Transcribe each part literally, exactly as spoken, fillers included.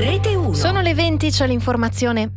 Rete uno. Sono le venti, c'è l'informazione.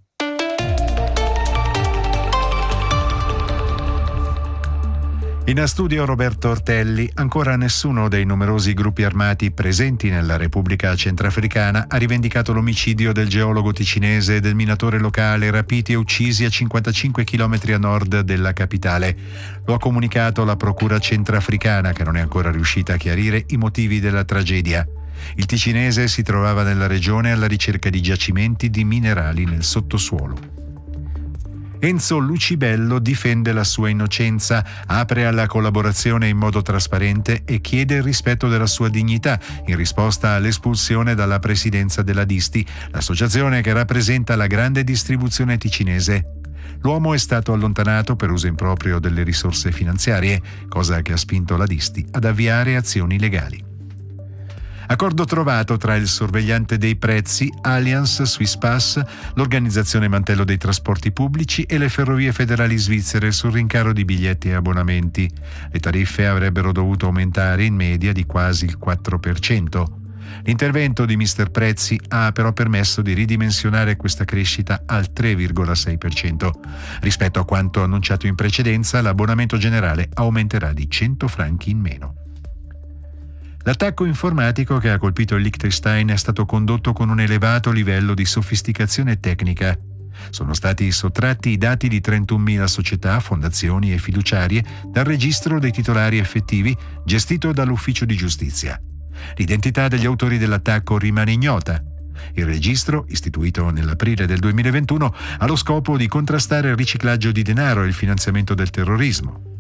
In studio Roberto Ortelli. Ancora nessuno dei numerosi gruppi armati presenti nella Repubblica Centrafricana ha rivendicato l'omicidio del geologo ticinese e del minatore locale rapiti e uccisi a cinquantacinque chilometri a nord della capitale. Lo ha comunicato la Procura Centrafricana, che non è ancora riuscita a chiarire i motivi della tragedia. Il ticinese si trovava nella regione alla ricerca di giacimenti di minerali nel sottosuolo. Enzo Lucibello difende la sua innocenza, apre alla collaborazione in modo trasparente e chiede il rispetto della sua dignità in risposta all'espulsione dalla presidenza della Disti, l'associazione che rappresenta la grande distribuzione ticinese. L'uomo è stato allontanato per uso improprio delle risorse finanziarie, cosa che ha spinto la Disti ad avviare azioni legali. Accordo trovato tra il sorvegliante dei prezzi, Allianz, Swisspass, l'organizzazione Mantello dei trasporti pubblici e le ferrovie federali svizzere sul rincaro di biglietti e abbonamenti. Le tariffe avrebbero dovuto aumentare in media di quasi il quattro per cento. L'intervento di mister Prezzi ha però permesso di ridimensionare questa crescita al tre virgola sei per cento. Rispetto a quanto annunciato in precedenza, l'abbonamento generale aumenterà di cento franchi in meno. L'attacco informatico che ha colpito il Liechtenstein è stato condotto con un elevato livello di sofisticazione tecnica. Sono stati sottratti i dati di trentunomila società, fondazioni e fiduciarie dal registro dei titolari effettivi gestito dall'Ufficio di Giustizia. L'identità degli autori dell'attacco rimane ignota. Il registro, istituito nell'aprile del duemilaventuno, ha lo scopo di contrastare il riciclaggio di denaro e il finanziamento del terrorismo.